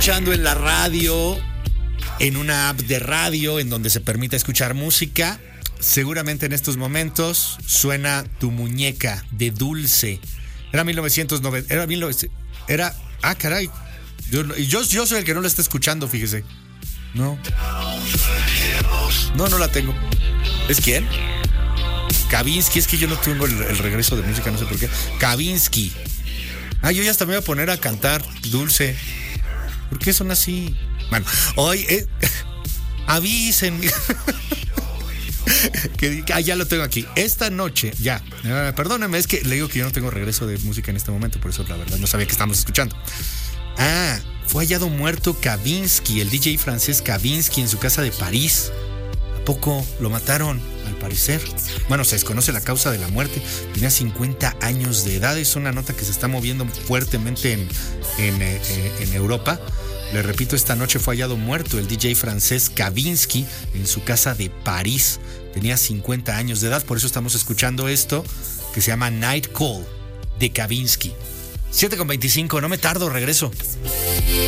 escuchando en la radio, en una app de radio en donde se permite escuchar música, seguramente en estos momentos suena Tu Muñeca de Dulce. Era 1990. Ah, caray. Yo soy el que no la está escuchando, fíjese. No, no la tengo. ¿Es quién? Kavinsky. Es que yo no tengo el regreso de música, no sé por qué. Kavinsky. Ah, yo ya hasta me voy a poner a cantar Dulce. ¿Por qué son así? Bueno, hoy avísenme. Ya lo tengo aquí. Esta noche, ya. Perdónenme, es que le digo que yo no tengo regreso de música en este momento, por eso la verdad no sabía que estamos escuchando. Fue hallado muerto Kavinsky, el DJ francés Kavinsky, en su casa de París. ¿A poco lo mataron? Al parecer. Bueno, se desconoce la causa de la muerte. Tenía 50 años de edad. Es una nota que se está moviendo fuertemente en Europa. Le repito, esta noche fue hallado muerto el DJ francés Kavinsky en su casa de París. Tenía 50 años de edad, por eso estamos escuchando esto que se llama Night Call de Kavinsky. 7:25, no me tardo, regreso.